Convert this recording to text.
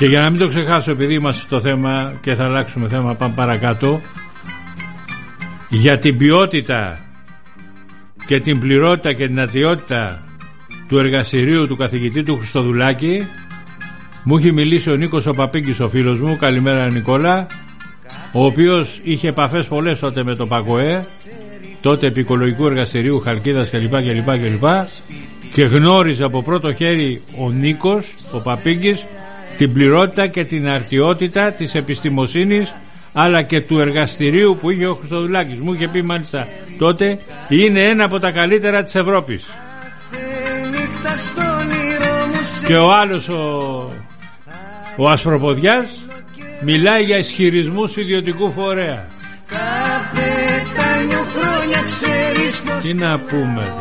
Και για να μην το ξεχάσω, επειδή είμαστε στο θέμα και θα αλλάξουμε θέμα, πάμε παρακάτω, για την ποιότητα και την πληρότητα και την ατιότητα του εργαστηρίου του καθηγητή του Χριστοδουλάκη μου έχει μιλήσει ο Νίκος ο Παπίγκης, ο φίλος μου. Καλημέρα Νικόλα, ο οποίος είχε επαφές πολλές τότε με το ΠΑΚΟΕ, τότε επικολογικού εργαστηρίου Χαλκίδας κλπ. Και γνώριζε από πρώτο χέρι ο Νίκος ο Παπίγκης την πληρότητα και την αρτιότητα της επιστημοσύνης αλλά και του εργαστηρίου που είχε ο Χριστοδουλάκης. Μου είχε πει μάλιστα τότε, είναι ένα από τα καλύτερα της Ευρώπης. Και ο άλλος ο Ασπροποδιάς μιλάει για ισχυρισμούς ιδιωτικού φορέα. Τι να πούμε.